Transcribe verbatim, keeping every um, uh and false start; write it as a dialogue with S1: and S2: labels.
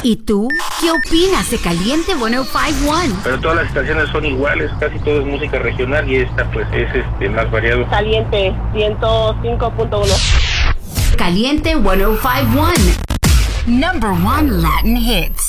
S1: ¿Y tú? ¿Qué opinas de Caliente ciento cincuenta y uno?
S2: Pero todas las estaciones son iguales, casi todo es música regional y esta pues es este más variado.
S3: Caliente ciento cinco punto uno.
S1: Caliente ciento cincuenta y uno. Number one Latin hits.